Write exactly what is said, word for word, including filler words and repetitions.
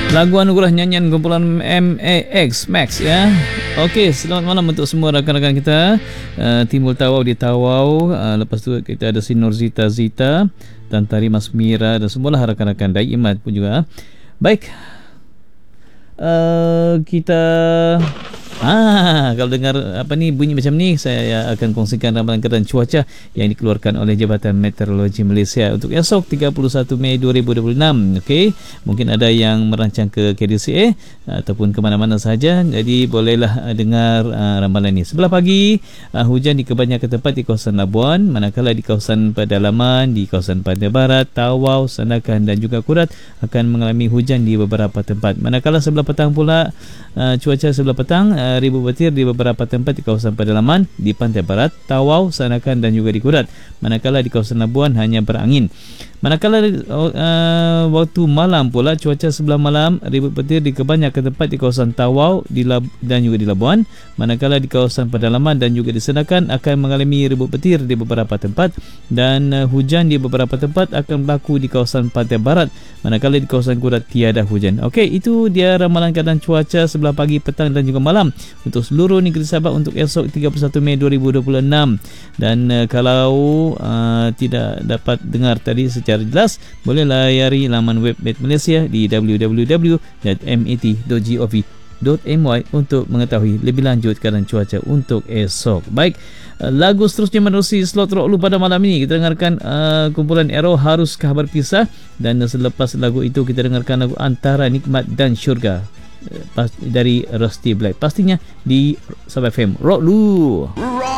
Lagu anugerah nyanyian kumpulan M A X Max ya. Okey, selamat malam untuk semua rakan-rakan kita. Uh, Timbul Tawau di Tawau. Uh, lepas tu kita ada si Nurzita Zita dan Tari Mas Mira dan semualah rakan-rakan Dai Imat pun juga. Baik. Uh, kita Ah, kalau dengar apa ni bunyi macam ni, saya akan kongsikan ramalan keadaan cuaca yang dikeluarkan oleh Jabatan Meteorologi Malaysia untuk esok tiga puluh satu Mei dua ribu dua puluh enam. Okey, mungkin ada yang merancang ke K D C A ataupun ke mana-mana sahaja, jadi bolehlah dengar uh, ramalan ini. Sebelah pagi uh, hujan di kebanyakan tempat di kawasan Labuan, manakala di kawasan pedalaman, di kawasan Pantai Barat, Tawau, Sandakan dan juga Kurat akan mengalami hujan di beberapa tempat. Manakala sebelah petang pula uh, cuaca sebelah petang uh, ribu petir di beberapa tempat di kawasan pedalaman, di Pantai Barat, Tawau, Sandakan dan juga di Kurat. Manakala di kawasan Labuan hanya berangin. Manakala uh, waktu malam pula cuaca sebelah malam ribu petir di kebanyakan tempat di kawasan Tawau di Lab- dan juga di Labuan. Manakala di kawasan pedalaman dan juga di Sandakan akan mengalami ribu petir di beberapa tempat dan uh, hujan di beberapa tempat akan berlaku di kawasan Pantai Barat. Manakala di kawasan Kurat tiada hujan. Okey, itu dia ramalan keadaan cuaca sebelah pagi, petang dan juga malam untuk seluruh negeri Sabah untuk esok tiga puluh satu Mei dua ribu dua puluh enam. Dan uh, kalau uh, tidak dapat dengar tadi secara jelas, boleh layari laman web Met Malaysia di w w w dot met dot gov dot my untuk mengetahui lebih lanjut keadaan cuaca untuk esok. Baik, uh, lagu seterusnya menerusi slot rock lu pada malam ini. Kita dengarkan uh, kumpulan Arrow, Haruskah Berpisah, dan selepas lagu itu kita dengarkan lagu Antara Nikmat dan Syurga dari Rusty Black, pastinya di Sabah F M. Rock lu. Rock.